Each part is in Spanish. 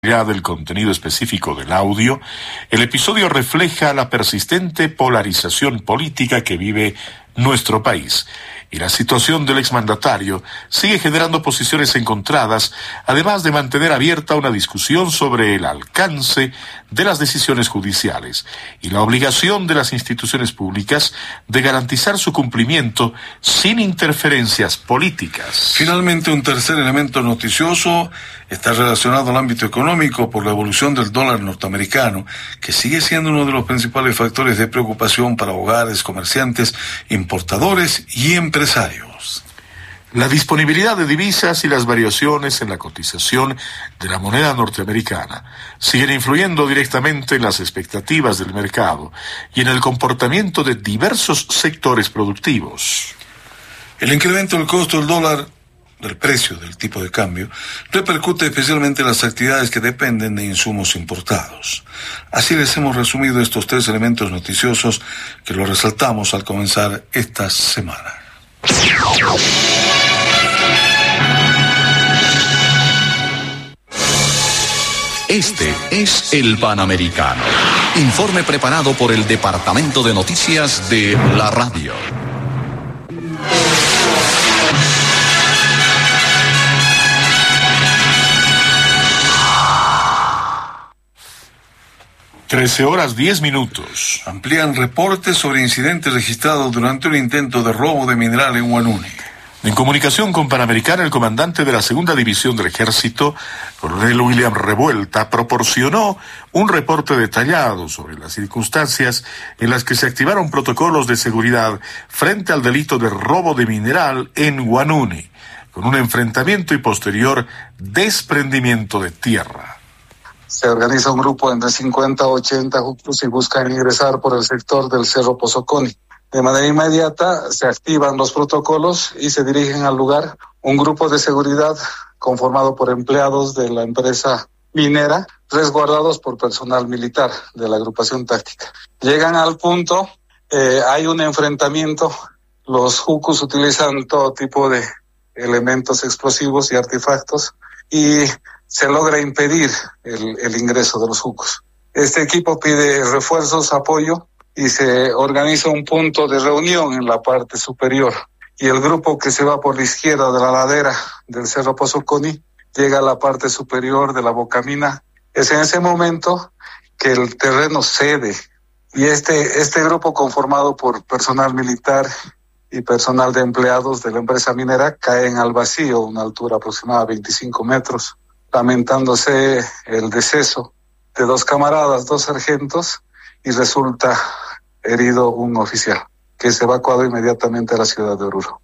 Del contenido específico del audio, el episodio refleja la persistente polarización política que vive nuestro país. Y la situación del exmandatario sigue generando posiciones encontradas, además de mantener abierta una discusión sobre el alcance de las decisiones judiciales y la obligación de las instituciones públicas de garantizar su cumplimiento sin interferencias políticas. Finalmente, un tercer elemento noticioso está relacionado al ámbito económico por la evolución del dólar norteamericano, que sigue siendo uno de los principales factores de preocupación para hogares, comerciantes, importadores y empresarios. La disponibilidad de divisas y las variaciones en la cotización de la moneda norteamericana siguen influyendo directamente en las expectativas del mercado y en el comportamiento de diversos sectores productivos. El incremento del costo del dólar, del precio del tipo de cambio, repercute especialmente en las actividades que dependen de insumos importados. Así les hemos resumido estos tres elementos noticiosos que los resaltamos al comenzar esta semana. Este es el Panamericano. Informe preparado por el Departamento de Noticias de la Radio. (13:10). Amplían reportes sobre incidentes registrados durante un intento de robo de mineral en Huanuni. En comunicación con Panamericana, el comandante de la Segunda División del Ejército, coronel William Revuelta, proporcionó un reporte detallado sobre las circunstancias en las que se activaron protocolos de seguridad frente al delito de robo de mineral en Huanuni, con un enfrentamiento y posterior desprendimiento de tierra. Se organiza un grupo entre 50 a 80 jucos y buscan ingresar por el sector del Cerro Pozoconi. De manera inmediata se activan los protocolos y se dirigen al lugar un grupo de seguridad conformado por empleados de la empresa minera, resguardados por personal militar de la agrupación táctica. Llegan al punto, hay un enfrentamiento, los jucos utilizan todo tipo de elementos explosivos y artefactos y se logra impedir el ingreso de los jucos. Este equipo pide refuerzos, apoyo, y se organiza un punto de reunión en la parte superior. Y el grupo que se va por la izquierda de la ladera del Cerro Pozoconi llega a la parte superior de la Bocamina. Es en ese momento que el terreno cede. Y este grupo, conformado por personal militar y personal de empleados de la empresa minera, caen al vacío a una altura aproximada de 25 metros, lamentándose el deceso de 2 camaradas, 2 sargentos, y resulta herido un oficial, que es evacuado inmediatamente a la ciudad de Oruro.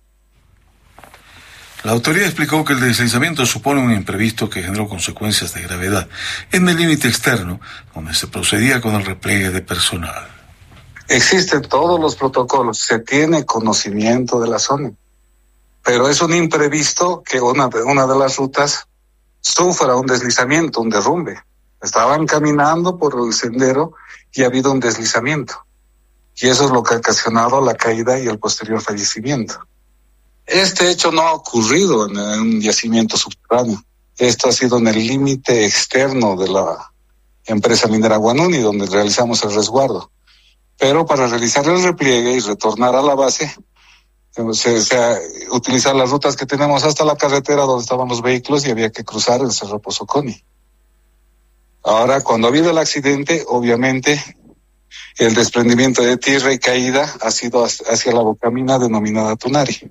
La autoridad explicó que el deslizamiento supone un imprevisto que generó consecuencias de gravedad en el límite externo, donde se procedía con el repliegue de personal. Existen todos los protocolos, se tiene conocimiento de la zona, pero es un imprevisto que una de las rutas sufra un deslizamiento, un derrumbe. Estaban caminando por el sendero y ha habido un deslizamiento. Y eso es lo que ha ocasionado la caída y el posterior fallecimiento. Este hecho no ha ocurrido en un yacimiento subterráneo. Esto ha sido en el límite externo de la empresa minera Huanuni, donde realizamos el resguardo. Pero para realizar el repliegue y retornar a la base, se utilizar las rutas que tenemos hasta la carretera donde estaban los vehículos y había que cruzar el Cerro Pozoconi. Ahora, cuando ha habido el accidente, obviamente, el desprendimiento de tierra y caída ha sido hacia la bocamina denominada Tunari.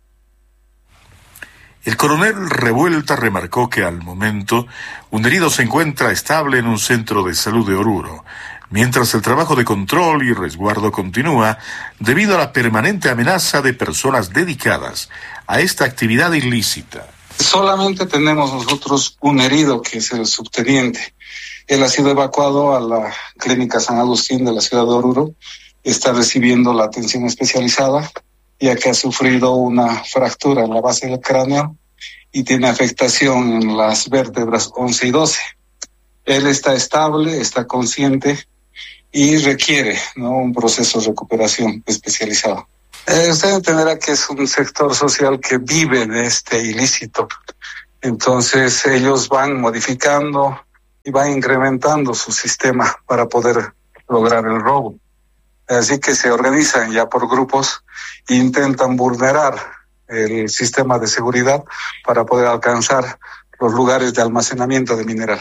El coronel Revuelta remarcó que al momento un herido se encuentra estable en un centro de salud de Oruro, mientras el trabajo de control y resguardo continúa debido a la permanente amenaza de personas dedicadas a esta actividad ilícita. Solamente tenemos nosotros un herido, que es el subteniente. Él ha sido evacuado a la clínica San Agustín de la ciudad de Oruro. Está recibiendo la atención especializada, ya que ha sufrido una fractura en la base del cráneo y tiene afectación en las vértebras 11 y 12. Él está estable, está consciente y requiere, ¿no?, un proceso de recuperación especializado. Usted entenderá que es un sector social que vive de este ilícito. Entonces ellos van modificando y van incrementando su sistema para poder lograr el robo. Así que se organizan ya por grupos e intentan vulnerar el sistema de seguridad para poder alcanzar los lugares de almacenamiento de mineral.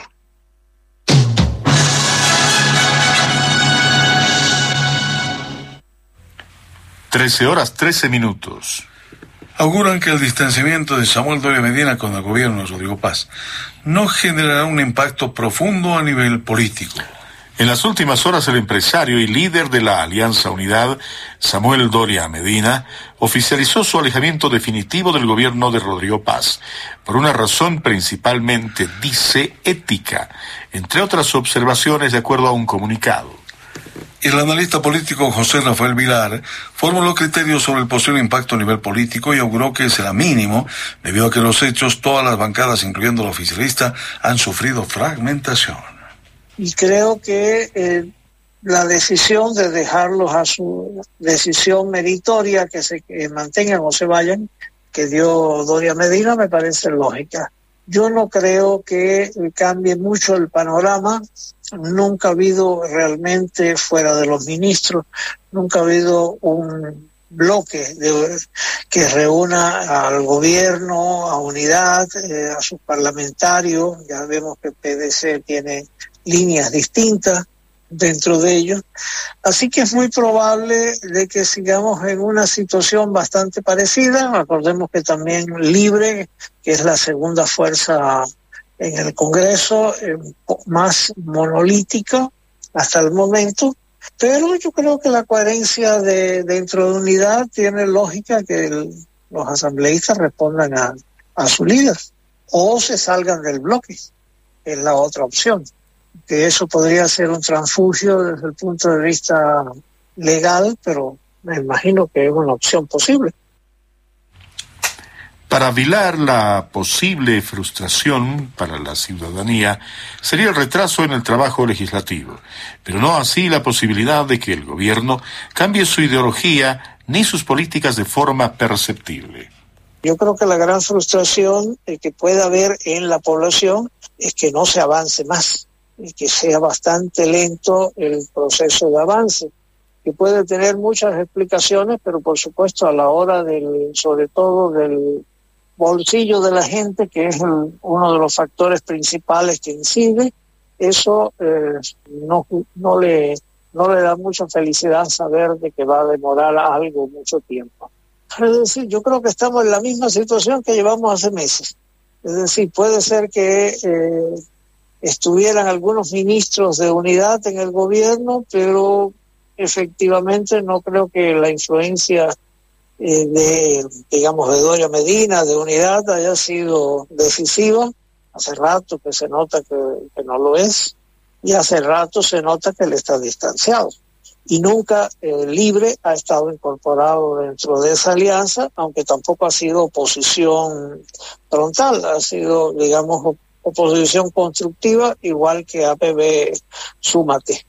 (13:13). Auguran que el distanciamiento de Samuel Doria Medina con el gobierno de Rodrigo Paz no generará un impacto profundo a nivel político. En las últimas horas, el empresario y líder de la Alianza Unidad, Samuel Doria Medina, oficializó su alejamiento definitivo del gobierno de Rodrigo Paz, por una razón principalmente, dice, ética, entre otras observaciones de acuerdo a un comunicado. El analista político José Rafael Vilar formuló criterios sobre el posible impacto a nivel político y auguró que será mínimo, debido a que los hechos, todas las bancadas, incluyendo la oficialista, han sufrido fragmentación. Y creo que la decisión de dejarlos a su decisión meritoria, que se mantengan o se vayan, que dio Doria Medina, me parece lógica. Yo no creo que cambie mucho el panorama. Nunca ha habido realmente, fuera de los ministros, nunca ha habido un bloque que reúna al gobierno, a Unidad, a sus parlamentarios. Ya vemos que PDC tiene líneas distintas dentro de ellos. Así que es muy probable de que sigamos en una situación bastante parecida. Acordemos que también Libre, que es la segunda fuerza en el Congreso, más monolítica hasta el momento, pero yo creo que la coherencia dentro de Unidad tiene lógica que los asambleístas respondan a su líder o se salgan del bloque, es la otra opción. Que eso podría ser un transfugio desde el punto de vista legal, pero me imagino que es una opción posible. Para Vilar, la posible frustración para la ciudadanía sería el retraso en el trabajo legislativo, pero no así la posibilidad de que el gobierno cambie su ideología ni sus políticas de forma perceptible. Yo creo que la gran frustración que puede haber en la población es que no se avance más y que sea bastante lento el proceso de avance, que puede tener muchas explicaciones, pero por supuesto a la hora sobre todo del bolsillo de la gente, que es uno de los factores principales que incide, eso no le da mucha felicidad saber de que va a demorar algo mucho tiempo. Es decir, yo creo que estamos en la misma situación que llevamos hace meses. Es decir, puede ser que estuvieran algunos ministros de Unidad en el gobierno, pero efectivamente no creo que la influencia de Doria Medina, de Unidad, haya sido decisiva. Hace rato que se nota que no lo es, y hace rato se nota que él está distanciado. Y nunca Libre ha estado incorporado dentro de esa alianza, aunque tampoco ha sido oposición frontal, ha sido, digamos, oposición constructiva, igual que APB Súmate.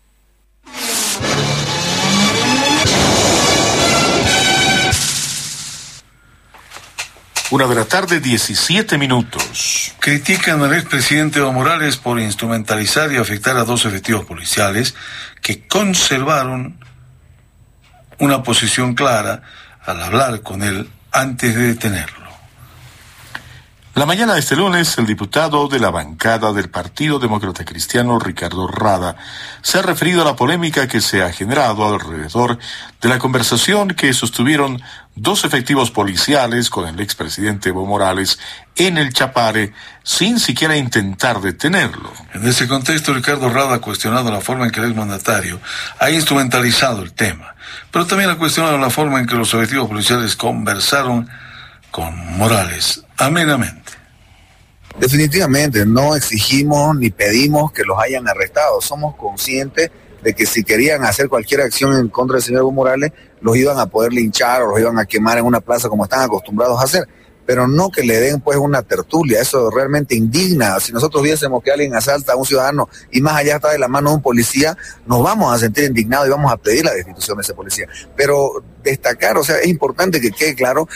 Una de la tarde, 17 minutos. Critican al expresidente Evo Morales por instrumentalizar y afectar a 2 efectivos policiales que conservaron una posición clara al hablar con él antes de detenerlo. La mañana de este lunes, el diputado de la bancada del Partido Demócrata Cristiano, Ricardo Rada, se ha referido a la polémica que se ha generado alrededor de la conversación que sostuvieron 2 efectivos policiales con el expresidente Evo Morales en el Chapare, sin siquiera intentar detenerlo. En ese contexto, Ricardo Rada ha cuestionado la forma en que el exmandatario ha instrumentalizado el tema, pero también ha cuestionado la forma en que los efectivos policiales conversaron con Morales amenamente. Definitivamente no exigimos ni pedimos que los hayan arrestado. Somos conscientes de que si querían hacer cualquier acción en contra del señor Evo Morales, los iban a poder linchar o los iban a quemar en una plaza como están acostumbrados a hacer. pero no que le den pues una tertulia. Eso realmente indigna. Si nosotros viésemos que alguien asalta a un ciudadano y más allá está de la mano de un policía, nos vamos a sentir indignados y vamos a pedir la destitución de ese policía. Pero destacar, o sea, es importante que quede claro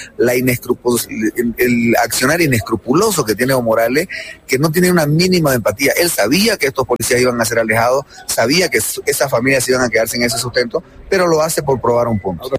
el accionar inescrupuloso que tiene Evo Morales, que no tiene una mínima de empatía. Él sabía que estos policías iban a ser alejados, sabía que esas familias iban a quedar sin ese sustento, pero lo hace por probar un punto.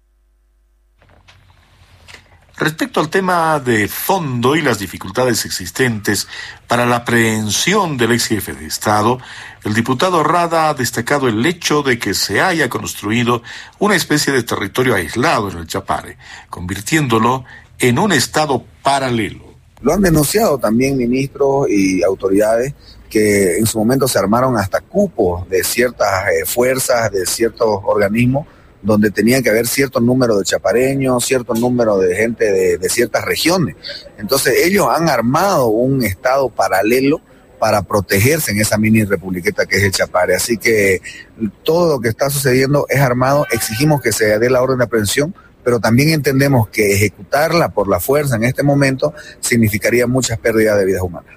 Respecto al tema de fondo y las dificultades existentes para la aprehensión del ex jefe de Estado, el diputado Rada ha destacado el hecho de que se haya construido una especie de territorio aislado en el Chapare, convirtiéndolo en un Estado paralelo. Lo han denunciado también ministros y autoridades que en su momento se armaron hasta cupos de ciertas fuerzas, de ciertos organismos, donde tenían que haber cierto número de chapareños, cierto número de gente de ciertas regiones. Entonces ellos han armado un estado paralelo para protegerse en esa mini republiqueta que es el Chapare. Así que todo lo que está sucediendo es armado. Exigimos que se dé la orden de aprehensión, pero también entendemos que ejecutarla por la fuerza en este momento significaría muchas pérdidas de vidas humanas.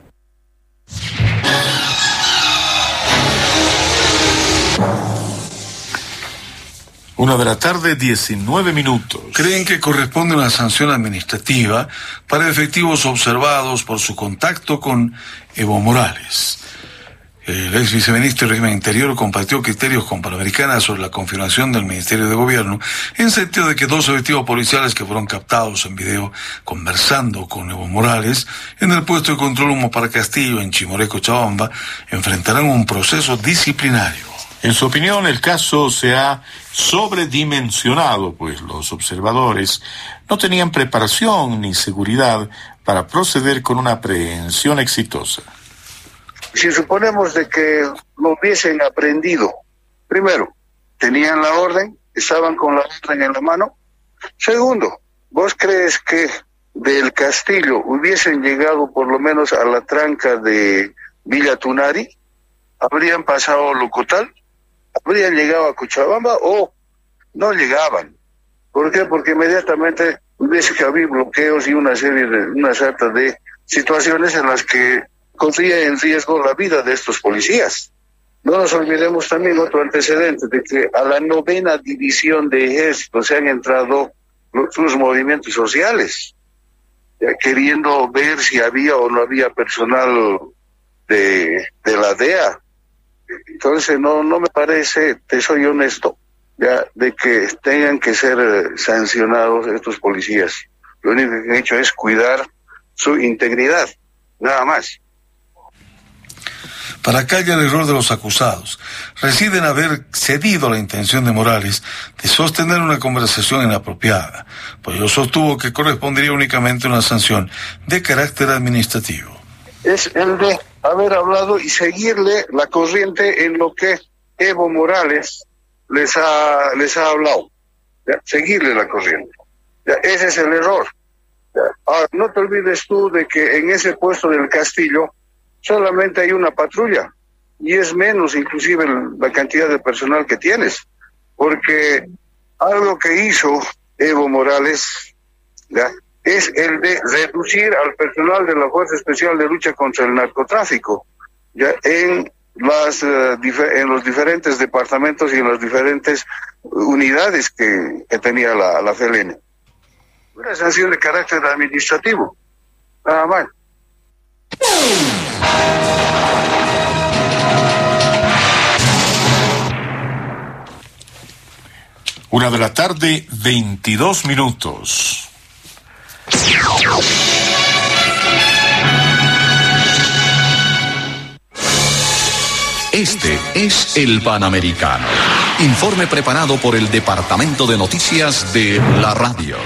Una de la tarde, 19 minutos. Creen que corresponde una sanción administrativa para efectivos observados por su contacto con Evo Morales. El ex viceministro de Régimen Interior compartió criterios con Panamericana sobre la confirmación del Ministerio de Gobierno en sentido de que 2 efectivos policiales que fueron captados en video conversando con Evo Morales en el puesto de control Humo para Castillo en Chimoré, Cochabamba, enfrentarán un proceso disciplinario. En su opinión, el caso se ha sobredimensionado, pues los observadores no tenían preparación ni seguridad para proceder con una aprehensión exitosa. Si suponemos de que lo hubiesen aprendido, primero, tenían la orden, estaban con la orden en la mano. Segundo, ¿vos crees que del Castillo hubiesen llegado por lo menos a la tranca de Villa Tunari? ¿Habrían pasado Locotal? ¿Habrían llegado a Cochabamba o no llegaban? ¿Por qué? Porque inmediatamente hubiese habido bloqueos y una sarta de situaciones en las que corría en riesgo la vida de estos policías. No nos olvidemos también otro antecedente, de que a la 9ª división de ejército se han entrado sus movimientos sociales, queriendo ver si había o no había personal de la DEA. Entonces no me parece, te soy honesto, ya, de que tengan que ser sancionados estos policías. Lo único que han hecho es cuidar su integridad, nada más. Para callar el error de los acusados, reside en haber cedido a la intención de Morales de sostener una conversación inapropiada, pues yo sostuvo que correspondería únicamente una sanción de carácter administrativo. Es el de haber hablado y seguirle la corriente en lo que Evo Morales les ha hablado, ¿ya? Seguirle la corriente, ¿ya? Ese es el error, ¿ya? Ahora, no te olvides tú de que en ese puesto del Castillo solamente hay una patrulla y es menos inclusive la cantidad de personal que tienes, porque algo que hizo Evo Morales, ¿ya?, es el de reducir al personal de la Fuerza Especial de Lucha contra el Narcotráfico, ya en los diferentes departamentos y en las diferentes unidades que tenía la FELN. Una sanción de carácter administrativo, nada más. Una de la tarde, 22 minutos. Este es el Panamericano. Informe preparado por el Departamento de Noticias de la Radio.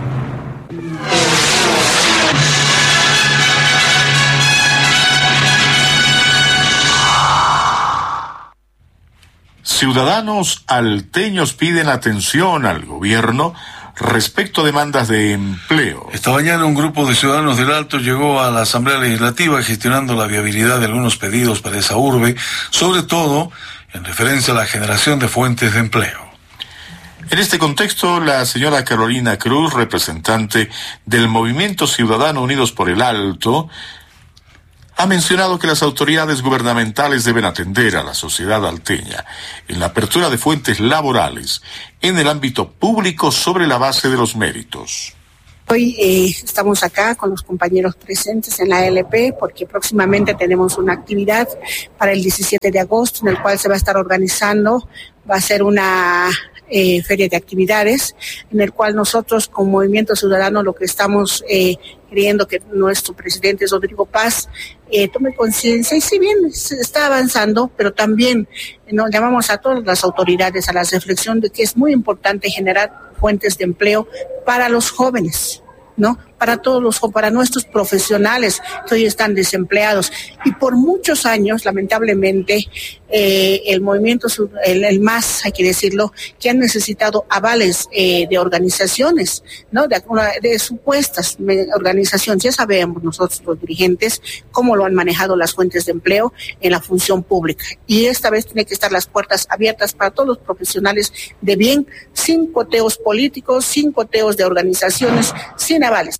Ciudadanos alteños piden atención al gobierno respecto a demandas de empleo. Esta mañana un grupo de ciudadanos del Alto llegó a la Asamblea Legislativa gestionando la viabilidad de algunos pedidos para esa urbe, sobre todo en referencia a la generación de fuentes de empleo. En este contexto, la señora Carolina Cruz, representante del Movimiento Ciudadano Unidos por el Alto, ha mencionado que las autoridades gubernamentales deben atender a la sociedad alteña en la apertura de fuentes laborales en el ámbito público sobre la base de los méritos. Hoy estamos acá con los compañeros presentes en la ALP porque próximamente tenemos una actividad para el 17 de agosto en el cual se va a estar organizando, va a ser una feria de actividades en el cual nosotros como Movimiento Ciudadano lo que estamos queriendo que nuestro presidente Rodrigo Paz tome conciencia y si bien se está avanzando, pero también llamamos a todas las autoridades a la reflexión de que es muy importante generar fuentes de empleo para los jóvenes, ¿no? Para nuestros profesionales que hoy están desempleados. Y por muchos años, lamentablemente, el movimiento, el MAS, hay que decirlo, que han necesitado avales de organizaciones, ¿no? De supuestas organizaciones. Ya sabemos nosotros, los dirigentes, cómo lo han manejado las fuentes de empleo en la función pública. Y esta vez tiene que estar las puertas abiertas para todos los profesionales de bien, sin coteos políticos, sin coteos de organizaciones, sin avales.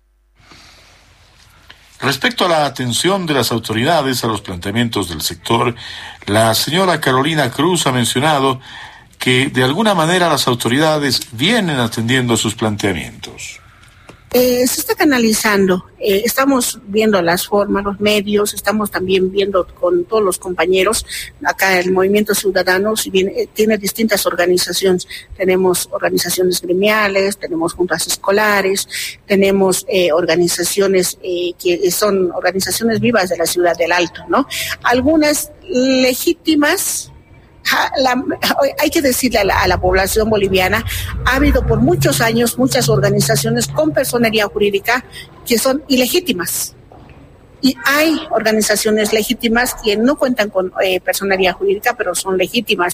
Respecto a la atención de las autoridades a los planteamientos del sector, la señora Carolina Cruz ha mencionado que de alguna manera las autoridades vienen atendiendo sus planteamientos. Se está canalizando, estamos viendo las formas, los medios, estamos también viendo con todos los compañeros, acá el Movimiento Ciudadano, si bien tiene distintas organizaciones, tenemos organizaciones gremiales, tenemos juntas escolares, tenemos organizaciones que son organizaciones vivas de la ciudad del Alto, ¿no? Algunas legítimas. Hay que decirle a la población boliviana, ha habido por muchos años muchas organizaciones con personería jurídica que son ilegítimas. Y hay organizaciones legítimas que no cuentan con personería jurídica, pero son legítimas.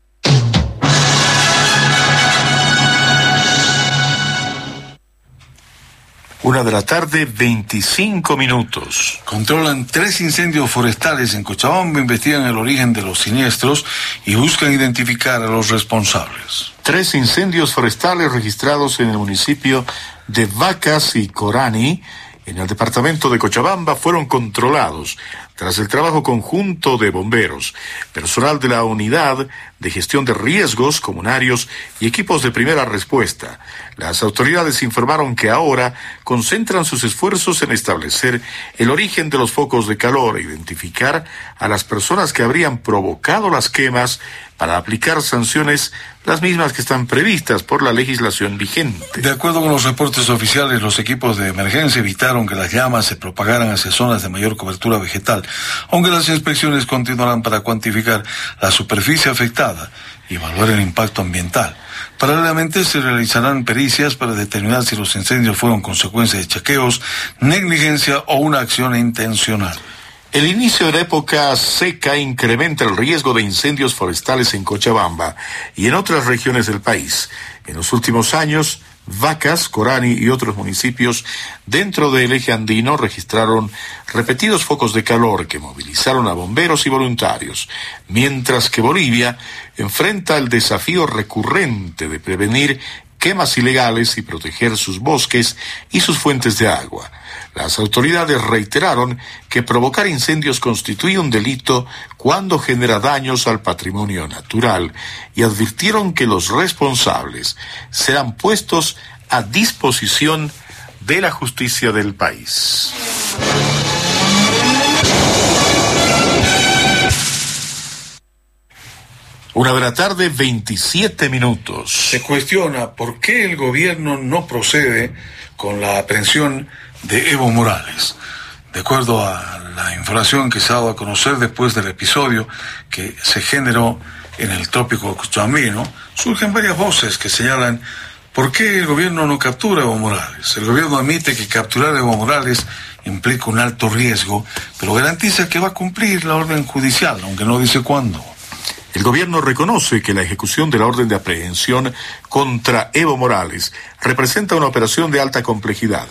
Una de la tarde, 25 minutos. Controlan 3 incendios forestales en Cochabamba, investigan el origen de los siniestros y buscan identificar a los responsables. 3 incendios forestales registrados en el municipio de Vacas y Corani, en el departamento de Cochabamba, fueron controlados tras el trabajo conjunto de bomberos, personal de la Unidad de Gestión de Riesgos Comunarios y equipos de primera respuesta. Las autoridades informaron que ahora concentran sus esfuerzos en establecer el origen de los focos de calor e identificar a las personas que habrían provocado las quemas para aplicar sanciones, las mismas que están previstas por la legislación vigente. De acuerdo con los reportes oficiales, los equipos de emergencia evitaron que las llamas se propagaran hacia zonas de mayor cobertura vegetal, aunque las inspecciones continuarán para cuantificar la superficie afectada y evaluar el impacto ambiental. Paralelamente se realizarán pericias para determinar si los incendios fueron consecuencia de chequeos, negligencia o una acción intencional. El inicio de la época seca incrementa el riesgo de incendios forestales en Cochabamba y en otras regiones del país. En los últimos años, Vacas, Corani y otros municipios dentro del eje andino registraron repetidos focos de calor que movilizaron a bomberos y voluntarios, mientras que Bolivia enfrenta el desafío recurrente de prevenir quemas ilegales y proteger sus bosques y sus fuentes de agua. Las autoridades reiteraron que provocar incendios constituye un delito cuando genera daños al patrimonio natural y advirtieron que los responsables serán puestos a disposición de la justicia del país. Una de la tarde, 27 minutos. Se cuestiona por qué el gobierno no procede con la aprehensión de Evo Morales. De acuerdo a la información que se ha dado a conocer después del episodio que se generó en el trópico cochabambino, surgen varias voces que señalan por qué el gobierno no captura a Evo Morales. El gobierno admite que capturar a Evo Morales implica un alto riesgo, pero garantiza que va a cumplir la orden judicial, aunque no dice cuándo. El gobierno reconoce que la ejecución de la orden de aprehensión contra Evo Morales representa una operación de alta complejidad,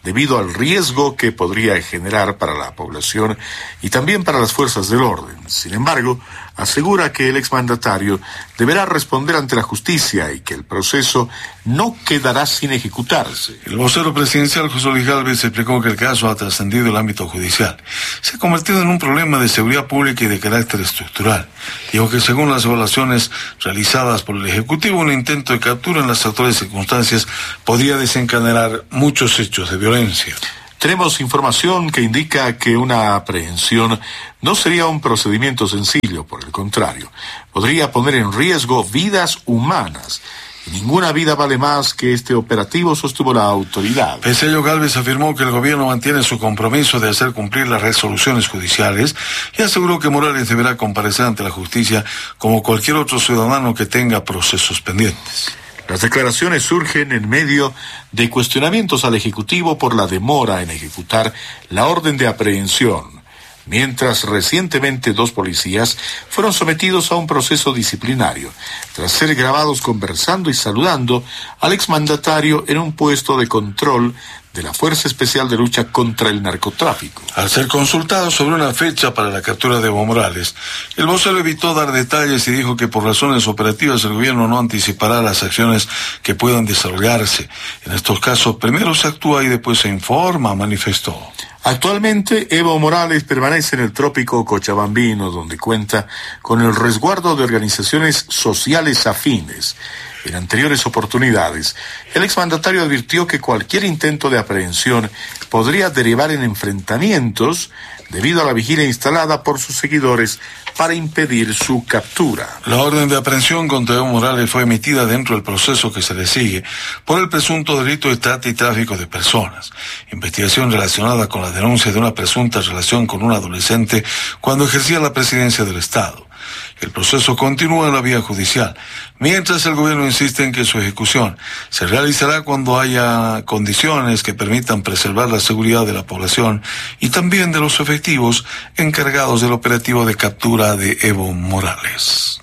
debido al riesgo que podría generar para la población y también para las fuerzas del orden. Sin embargo, asegura que el exmandatario deberá responder ante la justicia y que el proceso no quedará sin ejecutarse. El vocero presidencial José Luis Gálvez explicó que el caso ha trascendido el ámbito judicial. Se ha convertido en un problema de seguridad pública y de carácter estructural. Dijo que según las evaluaciones realizadas por el Ejecutivo, un intento de captura en las actuales circunstancias podría desencadenar muchos hechos de violencia. Tenemos información que indica que una aprehensión no sería un procedimiento sencillo, por el contrario, podría poner en riesgo vidas humanas. Y ninguna vida vale más que este operativo, sostuvo la autoridad. Pese a ello, Gálvez afirmó que el gobierno mantiene su compromiso de hacer cumplir las resoluciones judiciales y aseguró que Morales deberá comparecer ante la justicia como cualquier otro ciudadano que tenga procesos pendientes. Las declaraciones surgen en medio de cuestionamientos al Ejecutivo por la demora en ejecutar la orden de aprehensión, mientras recientemente 2 policías fueron sometidos a un proceso disciplinario, tras ser grabados conversando y saludando al exmandatario en un puesto de control de la Fuerza Especial de Lucha contra el Narcotráfico. Al ser consultado sobre una fecha para la captura de Evo Morales, el vocero evitó dar detalles y dijo que por razones operativas el gobierno no anticipará las acciones que puedan desarrollarse. En estos casos primero se actúa y después se informa, manifestó. Actualmente, Evo Morales permanece en el trópico cochabambino, donde cuenta con el resguardo de organizaciones sociales afines. En anteriores oportunidades, el exmandatario advirtió que cualquier intento de aprehensión podría derivar en enfrentamientos debido a la vigilia instalada por sus seguidores para impedir su captura. La orden de aprehensión contra Evo Morales fue emitida dentro del proceso que se le sigue por el presunto delito de trata y tráfico de personas. Investigación relacionada con la denuncia de una presunta relación con un adolescente cuando ejercía la presidencia del Estado. El proceso continúa en la vía judicial, mientras el gobierno insiste en que su ejecución se realizará cuando haya condiciones que permitan preservar la seguridad de la población y también de los efectivos encargados del operativo de captura de Evo Morales.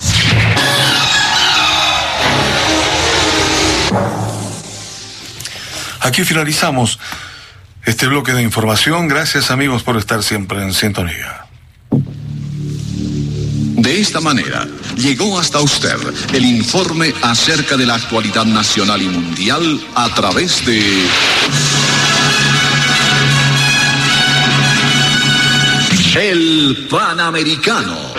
Aquí finalizamos este bloque de información. Gracias, amigos, por estar siempre en sintonía. De esta manera, llegó hasta usted el informe acerca de la actualidad nacional y mundial a través de El Panamericano.